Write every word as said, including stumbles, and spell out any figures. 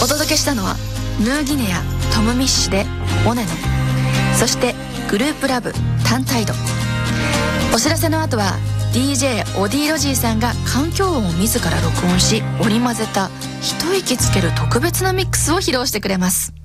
届けしたのはヌーギネアトム・ミッシュでオネノ、そしてグループラブ単体度。お知らせの後は ディージェー オディロジーさんが環境音を自ら録音し織り交ぜた一息つける特別なミックスを披露してくれます。